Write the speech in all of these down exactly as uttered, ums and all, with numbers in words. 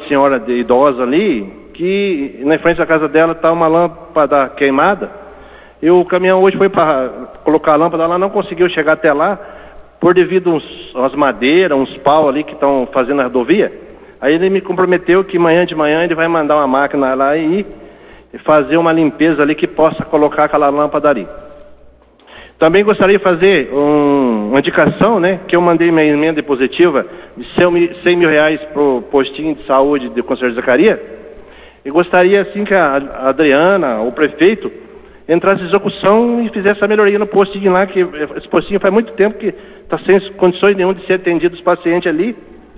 senhora de idosa ali, que na frente da casa dela está uma lâmpada queimada, e o caminhão hoje foi para colocar a lâmpada lá, não conseguiu chegar até lá, por devido uns, umas madeiras, uns pau ali que estão fazendo a rodovia. Aí ele me comprometeu que amanhã de manhã ele vai mandar uma máquina lá e fazer uma limpeza ali que possa colocar aquela lâmpada ali. Também gostaria de fazer um, uma indicação, né, que eu mandei minha emenda positiva de cem mil reais para o postinho de saúde do Conselho de Zacaria. E gostaria, assim, que a Adriana, o prefeito, entrasse em execução e fizesse essa melhoria no postinho lá, que esse postinho faz muito tempo que está sem condições nenhuma de ser atendido os pacientes ali.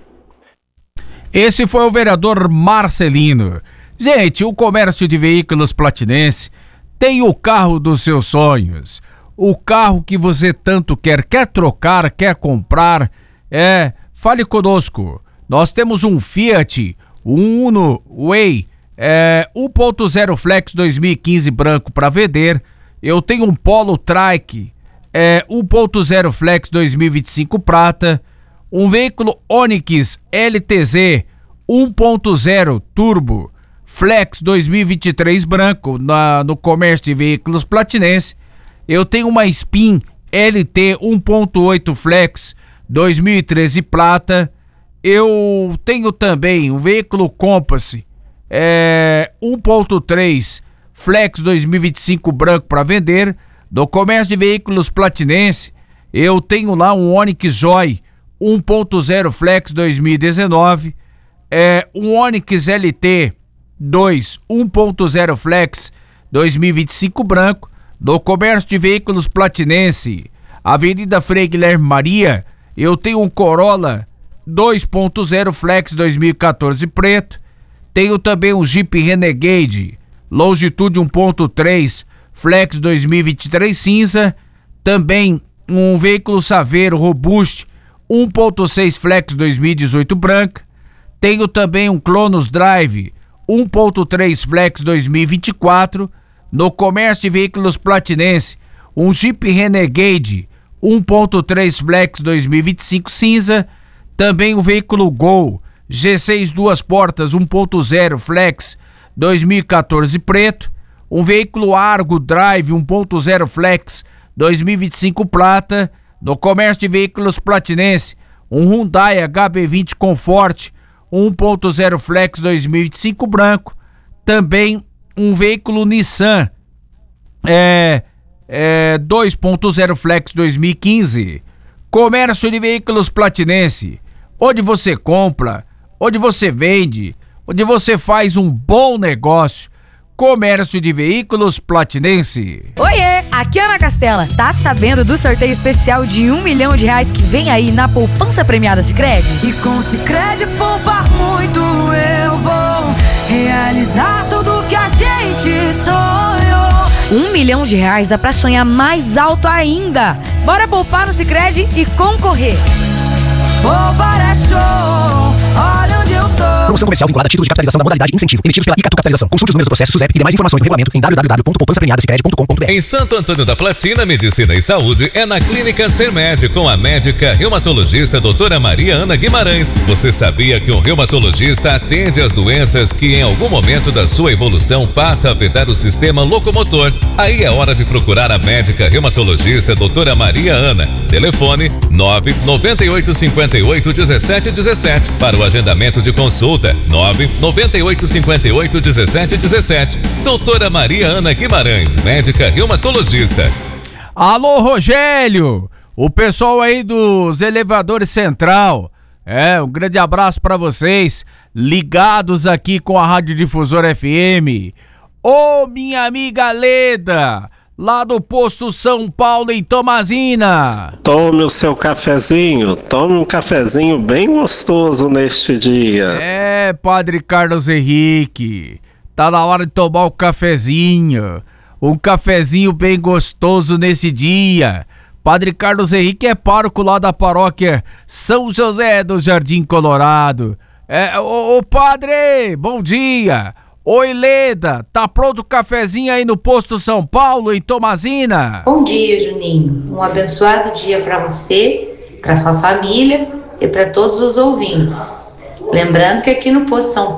Esse foi o vereador Marcelino. Gente, o comércio de veículos platinense tem o carro dos seus sonhos. O carro que você tanto quer, quer trocar, quer comprar, é, fale conosco. Nós temos um Fiat Uno Way é, um ponto zero Flex dois mil e quinze branco para vender. Eu tenho um Polo Trike é, um ponto zero Flex dois mil e vinte e cinco prata. Um veículo Onix L T Z um ponto zero Turbo Flex dois mil e vinte e três branco na, no comércio de veículos platinense. Eu tenho uma Spin L T um ponto oito Flex dois mil e treze prata. Eu tenho também um veículo Compass é, um ponto três Flex dois mil e vinte e cinco branco para vender. No comércio de veículos platinense, eu tenho lá um Onix Joy um ponto zero Flex dois mil e dezenove, é, um Onix L T dois um ponto zero Flex dois mil e vinte e cinco branco. No comércio de veículos platinense, Avenida Frei Guilherme Maria, eu tenho um Corolla dois ponto zero Flex dois mil e quatorze preto. Tenho também um Jeep Renegade Longitude um ponto três Flex dois mil e vinte e três cinza. Também um veículo Saveiro Robust um ponto seis Flex dois mil e dezoito branca. Tenho também um Cronos Drive um ponto três Flex dois mil e vinte e quatro. No comércio de veículos platinense, um Jeep Renegade um ponto três Flex dois mil e vinte e cinco cinza. Também o veículo Gol G seis duas portas um ponto zero Flex dois mil e quatorze preto. Um veículo Argo Drive um ponto zero Flex dois mil e vinte e cinco prata. No comércio de veículos platinense, um Hyundai H B vinte Comfort um ponto zero Flex dois mil e vinte e cinco branco. Também um veículo Nissan é, é, dois ponto zero Flex dois mil e quinze. Comércio de veículos platinense, onde você compra, onde você vende, onde você faz um bom negócio. Comércio de veículos platinense. Oiê, aqui é Ana Castela. Tá sabendo do sorteio especial de um milhão de reais que vem aí na poupança premiada Sicredi? E com Sicredi poupar muito eu vou realizar tudo que a gente sonhou. Um milhão de reais dá pra sonhar mais alto ainda. Bora poupar no Sicredi e concorrer. Poupar é show, olha onde eu tô. Promoção comercial vinculada a títulos de capitalização da modalidade incentivo, emitidos pela Icatu Capitalização. Consulte os números do processo SUSEP e demais informações no regulamento em w w w ponto poupança premiada sicredi ponto com ponto b r. Em Santo Antônio da Platina, Medicina e Saúde é na Clínica Sermed, com a médica reumatologista doutora Maria Ana Guimarães. Você sabia que um reumatologista atende às doenças que em algum momento da sua evolução passa a afetar o sistema locomotor? Aí é hora de procurar a médica reumatologista doutora Maria Ana. Telefone nove nove oito cinco oito um sete um sete para o agendamento de consulta. nove nove oito cinco oito um sete um sete. Doutora Maria Ana Guimarães, médica reumatologista. Alô, Rogério, o pessoal aí dos elevadores Central, é, um grande abraço pra vocês, ligados aqui com a Rádio Difusora F M. Ô, minha amiga Leda, lá do posto São Paulo em Tomazina. Tome o seu cafezinho, tome um cafezinho bem gostoso neste dia. É, Padre Carlos Henrique, tá na hora de tomar o cafezinho, um cafezinho bem gostoso nesse dia. Padre Carlos Henrique é pároco lá da paróquia São José do Jardim Colorado. É, ô, ô padre, bom dia. Oi, Leda, tá pronto o cafezinho aí no posto São Paulo, em Tomazina? Bom dia, Juninho. Um abençoado dia para você, para sua família e para todos os ouvintes. Lembrando que aqui no posto São